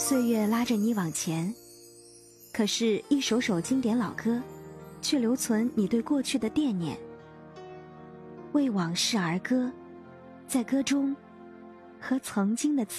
岁月拉着你往前，可是一首首经典老歌，却留存你对过去的惦念。为往事而歌，在歌中和曾经的自